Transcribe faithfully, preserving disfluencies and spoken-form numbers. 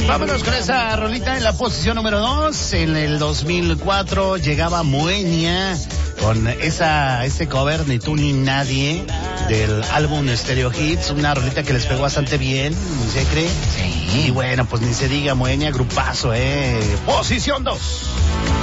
Vámonos con esa rolita en la posición número dos. En el dos mil cuatro llegaba Moenia con esa ese cover Ni tú ni nadie del álbum Stereo Hits, una rolita que les pegó bastante bien, ¿se cree? Sí. Y bueno, pues ni se diga, Moenia, grupazo, eh. Posición dos.